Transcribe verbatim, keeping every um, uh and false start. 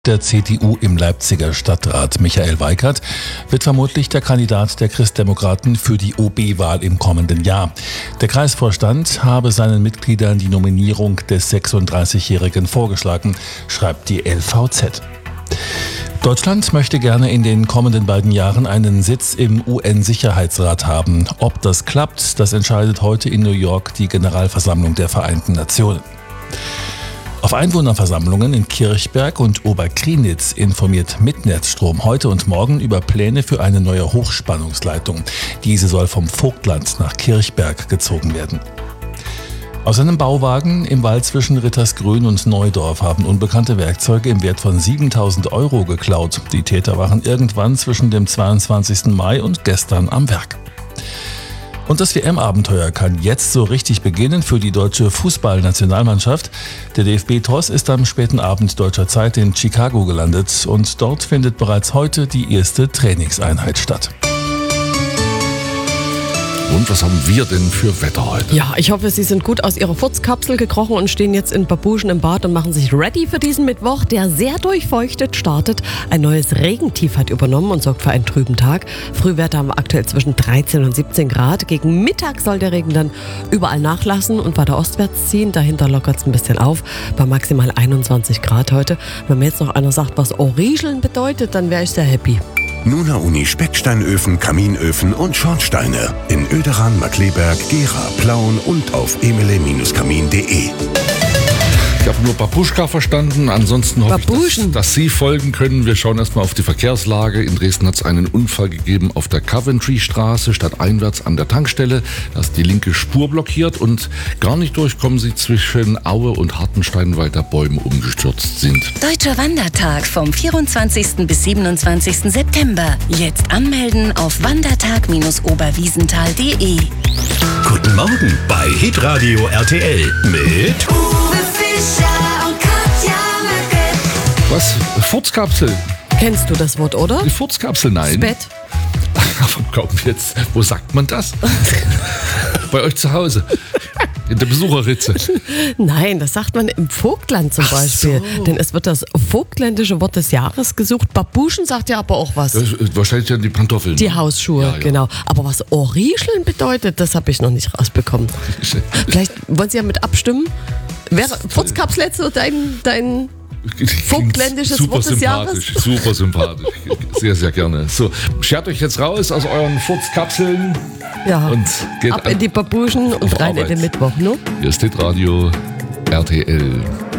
Der C D U im Leipziger Stadtrat Michael Weikert wird vermutlich der Kandidat der Christdemokraten für die O B-Wahl im kommenden Jahr. Der Kreisvorstand habe seinen Mitgliedern die Nominierung des sechsunddreißigjährigen vorgeschlagen, schreibt die L V Z. Deutschland möchte gerne in den kommenden beiden Jahren einen Sitz im U N-Sicherheitsrat haben. Ob das klappt, das entscheidet heute in New York die Generalversammlung der Vereinten Nationen. Auf Einwohnerversammlungen in Kirchberg und Oberkrienitz informiert Mittnetzstrom heute und morgen über Pläne für eine neue Hochspannungsleitung. Diese soll vom Vogtland nach Kirchberg gezogen werden. Aus einem Bauwagen im Wald zwischen Rittersgrün und Neudorf haben unbekannte Werkzeuge im Wert von siebentausend Euro geklaut. Die Täter waren irgendwann zwischen dem zweiundzwanzigsten Mai und gestern am Werk. Und das W M-Abenteuer kann jetzt so richtig beginnen für die deutsche Fußballnationalmannschaft. Der D F B-Toss ist am späten Abend deutscher Zeit in Chicago gelandet und dort findet bereits heute die erste Trainingseinheit statt. Und was haben wir denn für Wetter heute? Ja, ich hoffe, Sie sind gut aus Ihrer Furzkapsel gekrochen und stehen jetzt in Babuschen im Bad und machen sich ready für diesen Mittwoch, der sehr durchfeuchtet startet. Ein neues Regentief hat übernommen und sorgt für einen trüben Tag. Frühwerte haben aktuell zwischen dreizehn und siebzehn Grad. Gegen Mittag soll der Regen dann überall nachlassen und weiter ostwärts ziehen. Dahinter lockert es ein bisschen auf, bei maximal einundzwanzig Grad heute. Wenn mir jetzt noch einer sagt, was Oriescheln bedeutet, dann wäre ich sehr happy. Nuna Uni Specksteinöfen, Kaminöfen und Schornsteine in Oederan, Markkleeberg, Gera, Plauen und auf emele Kamin punkt de. Ich habe nur Babuschka verstanden, ansonsten hoffe ich, dass, dass Sie folgen können. Wir schauen erstmal auf die Verkehrslage. In Dresden hat es einen Unfall gegeben auf der Coventry-Straße, stadteinwärts an der Tankstelle. Da ist die linke Spur blockiert und gar nicht durchkommen Sie zwischen Aue und Hartenstein, weil da Bäume umgestürzt sind. Deutscher Wandertag vom vierundzwanzigsten bis siebenundzwanzigsten September. Jetzt anmelden auf wandertag Oberwiesenthal punkt de. Guten Morgen bei Hitradio R T L mit Uwe Fischer und Katja Möcke. Was? Furzkapsel? Kennst du das Wort, oder? Die Furzkapsel, nein. Das Bett. Aber komm jetzt, wo sagt man das? Bei euch zu Hause? In der Besucherritze? Nein, das sagt man im Vogtland zum Ach Beispiel. so. Denn es wird das vogtländische Wort des Jahres gesucht. Babuschen sagt ja aber auch was. Das ist wahrscheinlich dann die Pantoffeln. Die Hausschuhe, Ja, ja. genau. Aber was Oriescheln bedeutet, das habe ich noch nicht rausbekommen. Vielleicht wollen Sie ja mit abstimmen. Wäre Furzkapsel jetzt so dein, dein vogtländisches Super Wort des Jahres? sympathisch, super sympathisch. Sehr, sehr gerne. So, schert euch jetzt raus aus euren Furzkapseln Ja, und geht ab an, in die Babuschen und auf rein in Arbeit. den Mittwoch, ne? Hier ist Hitradio R T L.